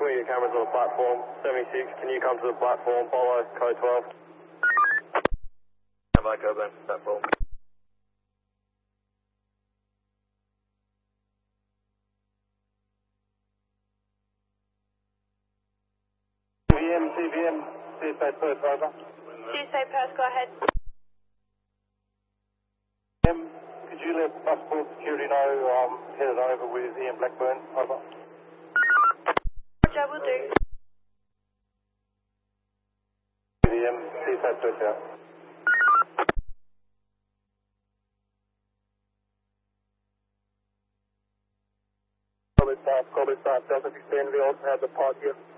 with your cameras on the platform. 76, can you come to the platform, follow code 12? Have I go then, platform. CVM, CSA Perth, over. CSA Perth, go ahead. Could you let Passport Security know I'm headed over with Ian Blackburn, over? Roger, will do. CVM, CSA Perth, out. Call this Delta 16, we also have the pod here.